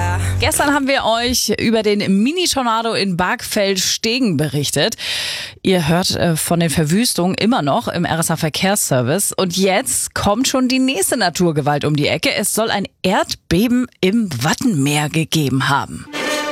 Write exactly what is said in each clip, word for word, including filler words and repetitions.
Gestern haben wir euch über den Mini-Tornado in Bargfeld-Stegen berichtet. Ihr hört äh, von den Verwüstungen immer noch im R S A-Verkehrsservice. Und jetzt kommt schon die nächste Naturgewalt um die Ecke. Es soll ein Erdbeben im Wattenmeer gegeben haben.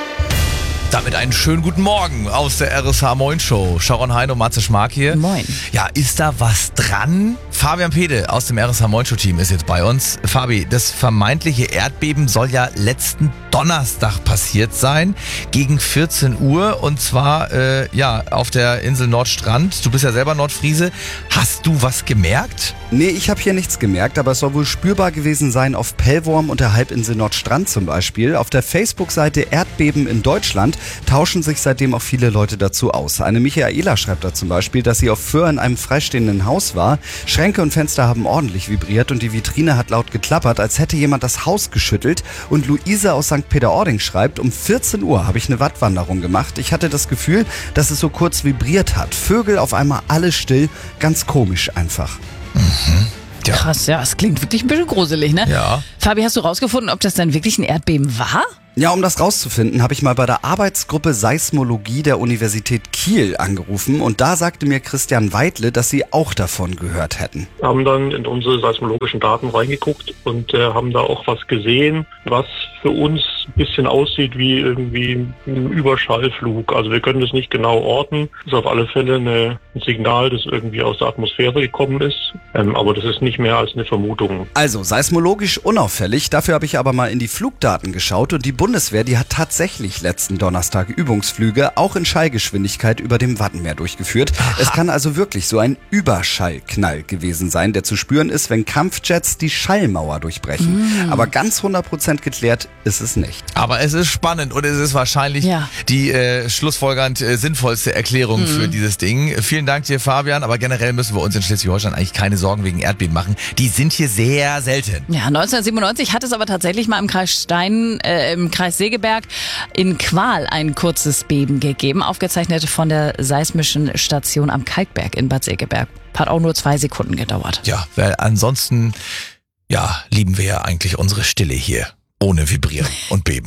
Damit einen schönen guten Morgen aus der R S H Moin Show. Sharon Hein und Matze Schmark hier. Moin. Ja, ist da was dran? Fabian Pede aus dem R S H Moin Show Team ist jetzt bei uns. Fabi, das vermeintliche Erdbeben soll ja letzten Donnerstag passiert sein, gegen vierzehn Uhr, und zwar äh, ja auf der Insel Nordstrand. Du bist ja selber Nordfriese. Hast du was gemerkt? Nee, ich habe hier nichts gemerkt, aber es soll wohl spürbar gewesen sein auf Pellworm und der Halbinsel Nordstrand zum Beispiel. Auf der Facebook-Seite Erdbeben in Deutschland tauschen sich seitdem auch viele Leute dazu aus. Eine Michaela schreibt da zum Beispiel, dass sie auf Föhr in einem freistehenden Haus war. Schränke und Fenster haben ordentlich vibriert und die Vitrine hat laut geklappert, als hätte jemand das Haus geschüttelt. Und Luise aus Sankt Peter-Ording schreibt, um vierzehn Uhr habe ich eine Wattwanderung gemacht. Ich hatte das Gefühl, dass es so kurz vibriert hat. Vögel auf einmal alle still, ganz komisch einfach. Mhm. Ja. Krass, ja, es klingt wirklich ein bisschen gruselig, ne? Ja. Fabi, hast du rausgefunden, ob das denn wirklich ein Erdbeben war? Ja, um das rauszufinden, habe ich mal bei der Arbeitsgruppe Seismologie der Universität Kiel angerufen und da sagte mir Christian Weidle, dass sie auch davon gehört hätten. Wir haben dann in unsere seismologischen Daten reingeguckt und äh, haben da auch was gesehen, was für uns ein bisschen aussieht wie irgendwie ein Überschallflug. Also wir können das nicht genau orten. Das ist auf alle Fälle eine, ein Signal, das irgendwie aus der Atmosphäre gekommen ist. Ähm, aber das ist nicht mehr als eine Vermutung. Also seismologisch unauffällig. Dafür habe ich aber mal in die Flugdaten geschaut und die Bundeswehr, die hat tatsächlich letzten Donnerstag Übungsflüge auch in Schallgeschwindigkeit über dem Wattenmeer durchgeführt. Aha. Es kann also wirklich so ein Überschallknall gewesen sein, der zu spüren ist, wenn Kampfjets die Schallmauer durchbrechen. Mm. Aber ganz hundert Prozent geklärt ist es nicht. Aber es ist spannend und es ist wahrscheinlich ja. die äh, schlussfolgernd äh, sinnvollste Erklärung mm. für dieses Ding. Vielen Dank dir, Fabian. Aber generell müssen wir uns in Schleswig-Holstein eigentlich keine Sorgen wegen Erdbeben machen. Die sind hier sehr selten. Ja, neunzehnhundertsiebenundneunzig hat es aber tatsächlich mal im Kreis Stein, äh, im Kreis Segeberg in Qual ein kurzes Beben gegeben, aufgezeichnet von der seismischen Station am Kalkberg in Bad Segeberg. Hat auch nur zwei Sekunden gedauert. Ja, weil ansonsten ja lieben wir ja eigentlich unsere Stille hier, ohne Vibrieren und Beben.